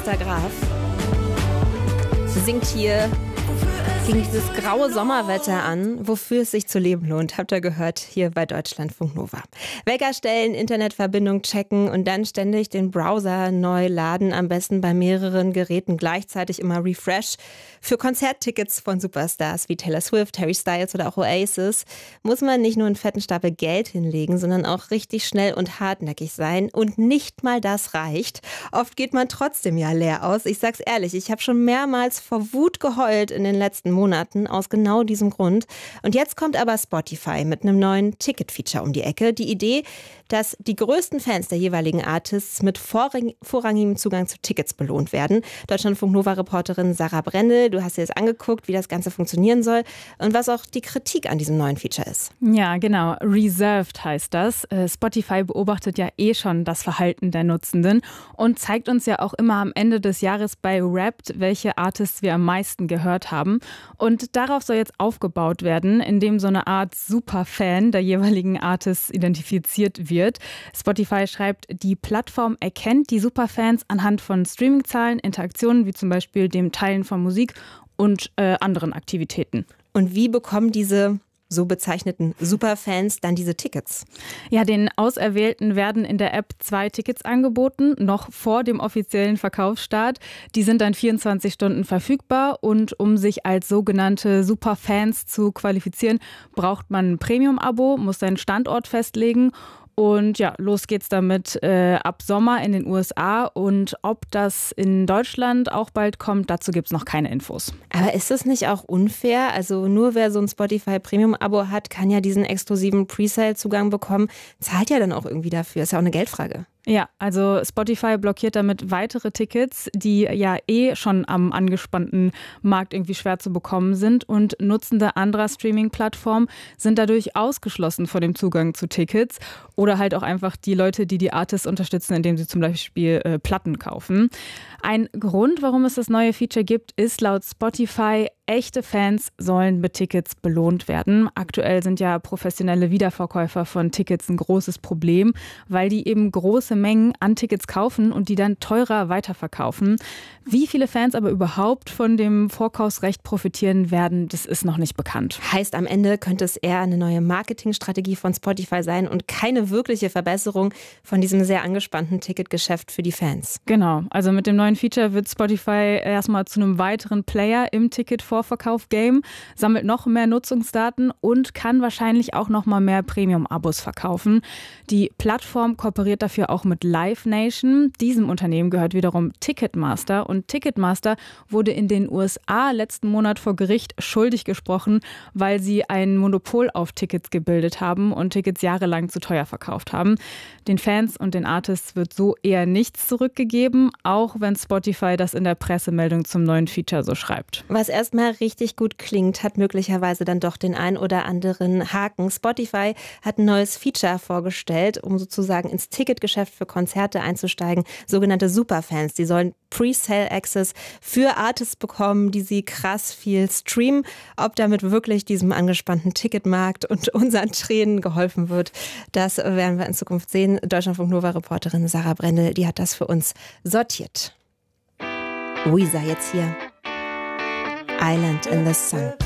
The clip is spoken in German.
Esther Graf singt hier gegen dieses graue Sommerwetter an, wofür es sich zu leben lohnt. Habt ihr gehört, hier bei Deutschlandfunk Nova. Wecker stellen, Internetverbindung checken und dann ständig den Browser neu laden. Am besten bei mehreren Geräten gleichzeitig immer Refresh. Für Konzerttickets von Superstars wie Taylor Swift, Harry Styles oder auch Oasis muss man nicht nur einen fetten Stapel Geld hinlegen, sondern auch richtig schnell und hartnäckig sein. Und nicht mal das reicht. Oft geht man trotzdem ja leer aus. Ich sag's ehrlich, ich habe schon mehrmals vor Wut geheult in den letzten Monaten aus genau diesem Grund. Und jetzt kommt aber Spotify mit einem neuen Ticket-Feature um die Ecke. Die Idee, dass die größten Fans der jeweiligen Artists mit vorrangigem Zugang zu Tickets belohnt werden. Deutschlandfunk Nova-Reporterin Sarah Brendel, du hast dir das angeguckt, wie das Ganze funktionieren soll und was auch die Kritik an diesem neuen Feature ist. Ja, genau. Reserved heißt das. Spotify beobachtet ja schon das Verhalten der Nutzenden und zeigt uns ja auch immer am Ende des Jahres bei Wrapped, welche Artists wir am meisten gehört haben. Und darauf soll jetzt aufgebaut werden, indem so eine Art Superfan der jeweiligen Artists identifiziert wird. Spotify schreibt, die Plattform erkennt die Superfans anhand von Streamingzahlen, Interaktionen wie zum Beispiel dem Teilen von Musik und anderen Aktivitäten. Und wie bekommen diese so bezeichneten Superfans dann diese Tickets? Ja, den Auserwählten werden in der App 2 Tickets angeboten, noch vor dem offiziellen Verkaufsstart. Die sind dann 24 Stunden verfügbar und um sich als sogenannte Superfans zu qualifizieren, braucht man ein Premium-Abo, muss seinen Standort festlegen. Und ja, los geht's damit ab Sommer in den USA. Und ob das in Deutschland auch bald kommt, dazu gibt's noch keine Infos. Aber ist das nicht auch unfair? Also nur wer so ein Spotify Premium-Abo hat, kann ja diesen exklusiven Presale-Zugang bekommen. Zahlt ja dann auch irgendwie dafür. Ist ja auch eine Geldfrage. Ja, also Spotify blockiert damit weitere Tickets, die ja schon am angespannten Markt irgendwie schwer zu bekommen sind. Und Nutzende anderer Streaming-Plattformen sind dadurch ausgeschlossen von dem Zugang zu Tickets. Oder halt auch einfach die Leute, die die Artists unterstützen, indem sie zum Beispiel Platten kaufen. Ein Grund, warum es das neue Feature gibt, ist laut Spotify, echte Fans sollen mit Tickets belohnt werden. Aktuell sind ja professionelle Wiederverkäufer von Tickets ein großes Problem, weil die eben große Mengen an Tickets kaufen und die dann teurer weiterverkaufen. Wie viele Fans aber überhaupt von dem Vorkaufsrecht profitieren werden, das ist noch nicht bekannt. Heißt, am Ende könnte es eher eine neue Marketingstrategie von Spotify sein und keine wirkliche Verbesserung von diesem sehr angespannten Ticketgeschäft für die Fans. Genau, also mit dem neuen Feature wird Spotify erstmal zu einem weiteren Player im Ticket-Vorverkauf-Game, sammelt noch mehr Nutzungsdaten und kann wahrscheinlich auch noch mal mehr Premium-Abos verkaufen. Die Plattform kooperiert dafür auch mit Live Nation. Diesem Unternehmen gehört wiederum Ticketmaster und Ticketmaster wurde in den USA letzten Monat vor Gericht schuldig gesprochen, weil sie ein Monopol auf Tickets gebildet haben und Tickets jahrelang zu teuer verkauft haben. Den Fans und den Artists wird so eher nichts zurückgegeben, auch wenn Spotify das in der Pressemeldung zum neuen Feature so schreibt. Was erstmal richtig gut klingt, hat möglicherweise dann doch den ein oder anderen Haken. Spotify hat ein neues Feature vorgestellt, um sozusagen ins Ticketgeschäft für Konzerte einzusteigen. Sogenannte Superfans, die sollen Pre-Sale-Access für Artists bekommen, die sie krass viel streamen. Ob damit wirklich diesem angespannten Ticketmarkt und unseren Tränen geholfen wird, das werden wir in Zukunft sehen. Deutschlandfunk Nova-Reporterin Sarah Brendel, die hat das für uns sortiert. Weezer jetzt hier. Island in the Sun.